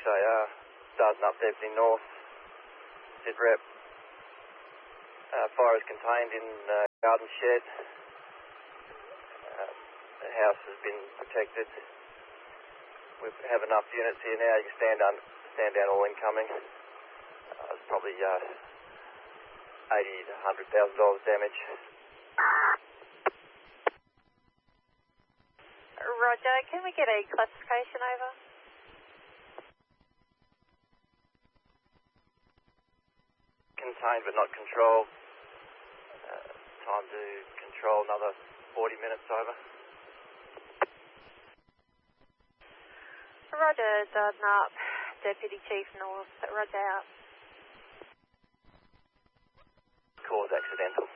AR. Darden up Deputy North. Sit rep. Fire is contained in garden shed. The house has been protected. We have enough units here now. You can stand down all incoming. There's probably $80,000 to $100,000 damage. Roger. Can we get a classification over? Contained but not controlled. Time to control another 40 minutes over. Roger, Darden up. Deputy Chief North. Roger out. Cause accidental.